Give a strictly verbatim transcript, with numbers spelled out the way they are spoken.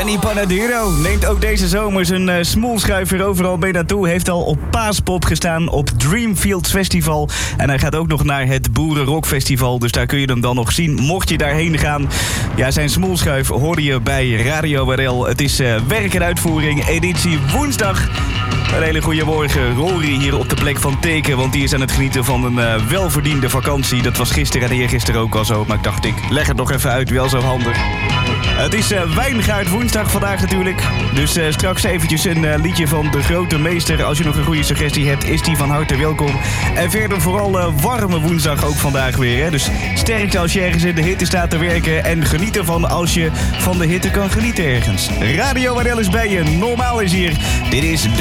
Danny Panadero neemt ook deze zomer zijn uh, smoelschuiver overal mee naartoe. Heeft al op Paaspop gestaan, op Dreamfields Festival. En hij gaat ook nog naar het Boerenrockfestival. Dus daar kun je hem dan nog zien, mocht je daarheen gaan. Ja, zijn smoelschuif hoorde je bij Radio R L. Het is uh, werk en uitvoering, editie woensdag. Een hele goede morgen, Rory hier op de plek van Teken. Want die is aan het genieten van een uh, welverdiende vakantie. Dat was gisteren en eergisteren ook al zo. Maar ik dacht, ik leg het nog even uit, wel zo handig. Het is uh, Wijngaard woensdag vandaag natuurlijk. Dus uh, straks eventjes een uh, liedje van de grote meester. Als je nog een goede suggestie hebt, is die van harte welkom. En verder vooral uh, warme woensdag ook vandaag weer. Hè? Dus sterkte als je ergens in de hitte staat te werken. En geniet ervan als je van de hitte kan genieten ergens. Radio R L is bij je, normaal is hier. Dit is...